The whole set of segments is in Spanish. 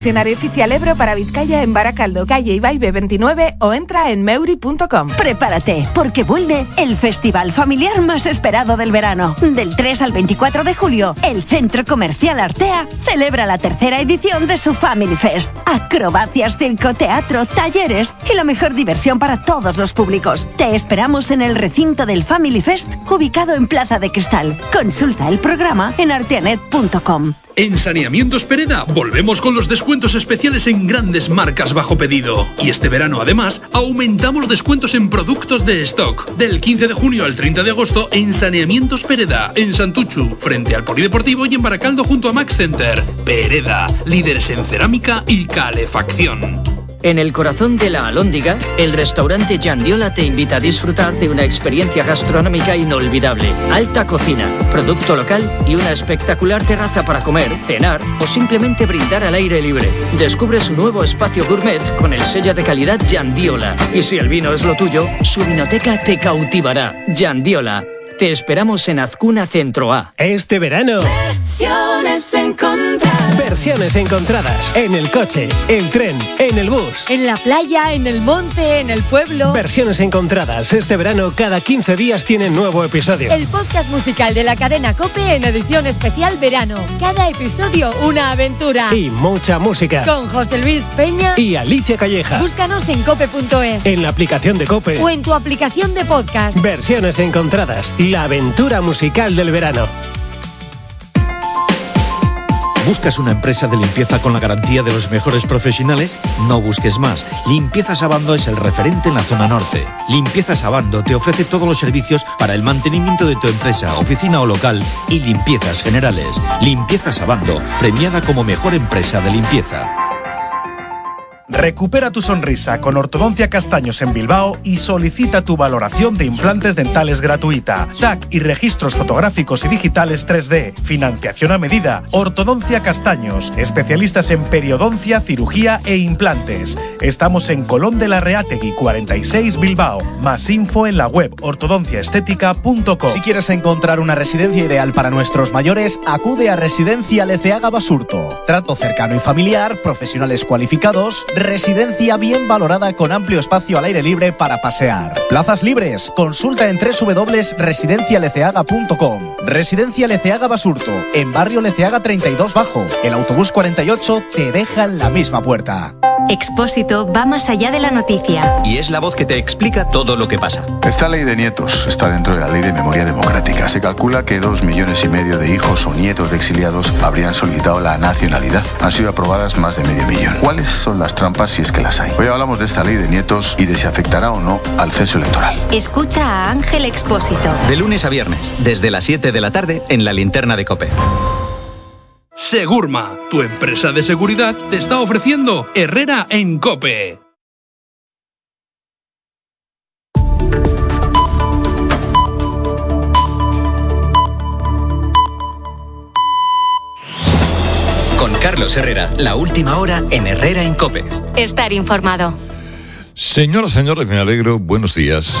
Concesionario oficial Ebro para Vizcaya en Baracaldo, calle Ibaibe 29 o entra en meuri.com. Prepárate, porque vuelve el festival familiar más esperado del verano. Del 3 al 24 de julio, el Centro Comercial Artea celebra la tercera edición de su Family Fest. Acrobacias, circo, teatro, talleres y la mejor diversión para todos los públicos. Te esperamos en el recinto del Family Fest, ubicado en Plaza de Cristal. Consulta el programa en arteanet.com. En Saneamientos Pereda volvemos con los descuentos especiales en grandes marcas bajo pedido. Y este verano, además, aumentamos descuentos en productos de stock. Del 15 de junio al 30 de agosto en Saneamientos Pereda, en Santuchu, frente al Polideportivo, y en Baracaldo junto a Max Center. Pereda, líderes en cerámica y calefacción. En el corazón de la Alhóndiga, el restaurante Giandiola te invita a disfrutar de una experiencia gastronómica inolvidable. Alta cocina, producto local y una espectacular terraza para comer, cenar o simplemente brindar al aire libre. Descubre su nuevo espacio gourmet con el sello de calidad Giandiola. Y si el vino es lo tuyo, su vinoteca te cautivará. Giandiola. Te esperamos en Azcuna Centro A. Este verano, versiones encontradas. Versiones encontradas. En el coche, el tren, en el bus. En la playa, en el monte, en el pueblo. Versiones encontradas. Este verano, cada 15 días tiene nuevo episodio. El podcast musical de la cadena COPE en edición especial verano. Cada episodio una aventura. Y mucha música. Con José Luis Peña y Alicia Calleja. Búscanos en cope.es. En la aplicación de COPE. O en tu aplicación de podcast. Versiones encontradas. La aventura musical del verano. ¿Buscas una empresa de limpieza con la garantía de los mejores profesionales? No busques más. Limpiezas Abando es el referente en la zona norte. Limpiezas Abando te ofrece todos los servicios para el mantenimiento de tu empresa, oficina o local y limpiezas generales. Limpiezas Abando, premiada como mejor empresa de limpieza. Recupera tu sonrisa con Ortodoncia Castaños en Bilbao y solicita tu valoración de implantes dentales gratuita. TAC y registros fotográficos y digitales 3D. Financiación a medida. Ortodoncia Castaños. Especialistas en periodoncia, cirugía e implantes. Estamos en Colón de la Reátegui 46 Bilbao. Más info en la web ortodonciaestética.com. Si quieres encontrar una residencia ideal para nuestros mayores, acude a Residencia Leceaga Basurto. Trato cercano y familiar, profesionales cualificados, residencia bien valorada con amplio espacio al aire libre para pasear. Plazas libres. Consulta en www.residencialeceaga.com. Residencia Leceaga Basurto, en barrio Leceaga 32 Bajo. El autobús 48 te deja en la misma puerta. Expósito va más allá de la noticia. Y es la voz que te explica todo lo que pasa. Esta ley de nietos está dentro de la ley de memoria democrática. Se calcula que 2,5 millones de hijos o nietos de exiliados habrían solicitado la nacionalidad. Han sido aprobadas más de 500.000. ¿Cuáles son las trampas si es que las hay? Hoy hablamos de esta ley de nietos y de si afectará o no al censo electoral. Escucha a Ángel Expósito. De lunes a viernes, desde las 7 de la tarde en la linterna de COPE. Segurma, tu empresa de seguridad, te está ofreciendo Herrera en COPE. Con Carlos Herrera, la última hora en Herrera en COPE. Estar informado. Señoras, señores, me alegro. Buenos días.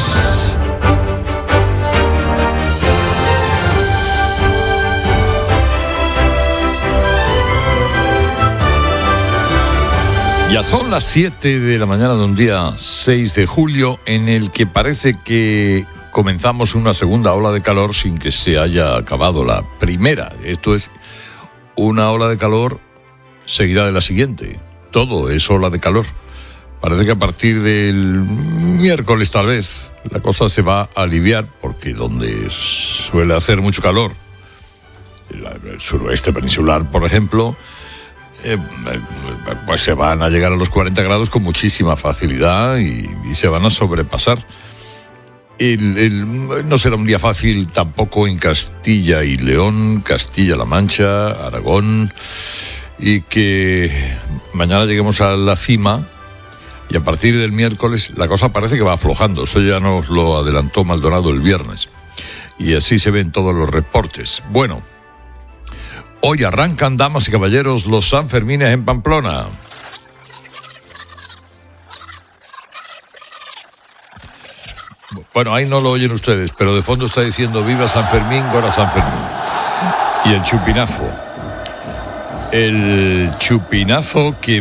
Ya son las 7 de la mañana de un día 6 de julio en el que parece que comenzamos una segunda ola de calor sin que se haya acabado la primera. Esto es una ola de calor seguida de la siguiente. Todo es ola de calor. Parece que a partir del miércoles tal vez la cosa se va a aliviar porque donde suele hacer mucho calor, el suroeste peninsular por ejemplo, pues se van a llegar a los 40 grados con muchísima facilidad y se van a sobrepasar. No será un día fácil tampoco en Castilla y León, Castilla-La Mancha, Aragón, y que mañana lleguemos a la cima y a partir del miércoles la cosa parece que va aflojando. Eso ya nos lo adelantó Maldonado el viernes y así se ven todos los reportes. Bueno, hoy arrancan, damas y caballeros, los Sanfermines en Pamplona. Bueno, ahí no lo oyen ustedes, pero de fondo está diciendo viva San Fermín, gora San Fermín. Y el chupinazo. el chupinazo que